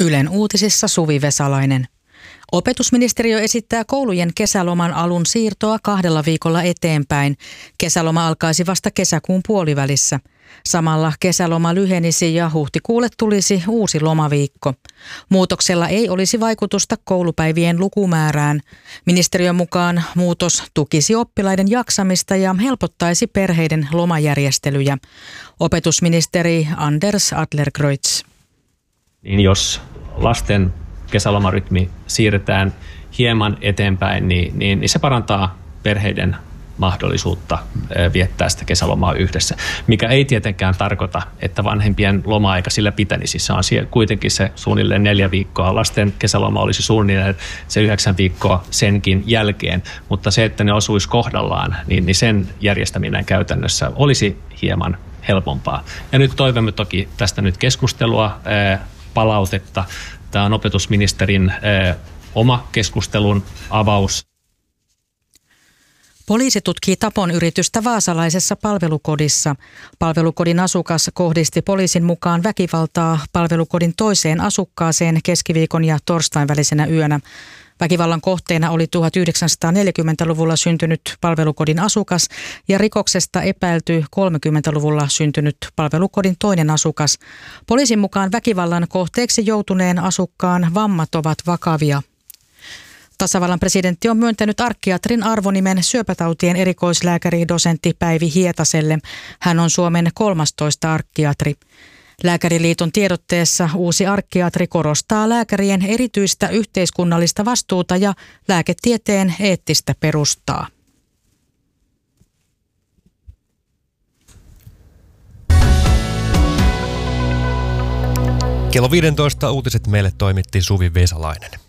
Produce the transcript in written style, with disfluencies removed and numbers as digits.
Ylen uutisissa Suvi Vesalainen. Opetusministeriö esittää koulujen kesäloman alun siirtoa 2 viikolla eteenpäin. Kesäloma alkaisi vasta kesäkuun puolivälissä. Samalla kesäloma lyhenisi ja huhtikuulle tulisi uusi lomaviikko. Muutoksella ei olisi vaikutusta koulupäivien lukumäärään. Ministeriön mukaan muutos tukisi oppilaiden jaksamista ja helpottaisi perheiden lomajärjestelyjä. Opetusministeri Anders Adlercreutz. Niin jos lasten kesälomarytmi siirretään hieman eteenpäin, niin se parantaa perheiden mahdollisuutta viettää sitä kesälomaa yhdessä, mikä ei tietenkään tarkoita, että vanhempien loma-aika sillä pitäisi. Se on kuitenkin se suunnilleen 4 viikkoa. Lasten kesäloma olisi suunnilleen se 9 viikkoa senkin jälkeen, mutta se, että ne osuisi kohdallaan, niin sen järjestäminen käytännössä olisi hieman helpompaa. Ja nyt toivomme toki tästä nyt keskustelua, palautetta. Tämä on opetusministerin oma keskustelun avaus. Poliisi tutkii tapon yritystä vaasalaisessa palvelukodissa. Palvelukodin asukas kohdisti poliisin mukaan väkivaltaa palvelukodin toiseen asukkaaseen keskiviikon ja torstain välisenä yönä. Väkivallan kohteena oli 1940-luvulla syntynyt palvelukodin asukas ja rikoksesta epäilty 30-luvulla syntynyt palvelukodin toinen asukas. Poliisin mukaan väkivallan kohteeksi joutuneen asukkaan vammat ovat vakavia. Tasavallan presidentti on myöntänyt arkkiatrin arvonimen syöpätautien erikoislääkäri dosentti Päivi Hietaselle. Hän on Suomen 13. arkkiatri. Lääkäriliiton tiedotteessa uusi arkkiatri korostaa lääkärien erityistä yhteiskunnallista vastuuta ja lääketieteen eettistä perustaa. Kello 15 uutiset meille toimitti Suvi Vesalainen.